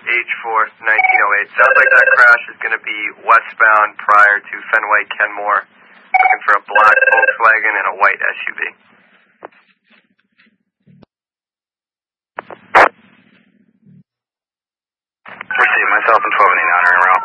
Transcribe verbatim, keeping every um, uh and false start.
H four, nineteen oh eight. Sounds like that crash is going to be westbound prior to Fenway Kenmore, looking for a black Volkswagen and a white S U V. Receive myself and twelve eighty-nine are en route.